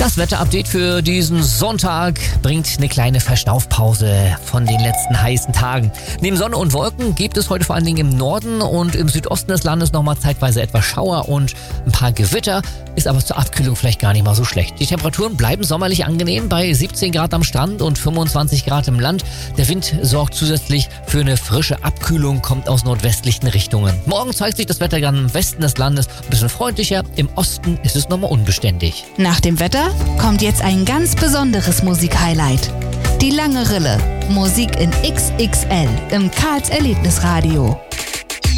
Das Wetterupdate für diesen Sonntag bringt eine kleine Verschnaufpause von den letzten heißen Tagen. Neben Sonne und Wolken gibt es heute vor allen Dingen im Norden und im Südosten des Landes nochmal zeitweise etwas Schauer und ein paar Gewitter. Ist aber zur Abkühlung vielleicht gar nicht mal so schlecht. Die Temperaturen bleiben sommerlich angenehm bei 17 Grad am Strand und 25 Grad im Land. Der Wind sorgt zusätzlich für eine frische Abkühlung, kommt aus nordwestlichen Richtungen. Morgen zeigt sich das Wetter dann im Westen des Landes ein bisschen freundlicher. Im Osten ist es nochmal unbeständig. Nach dem Wetter kommt jetzt ein ganz besonderes Musikhighlight. Die lange Rille. Musik in XXL im Karls Erlebnisradio.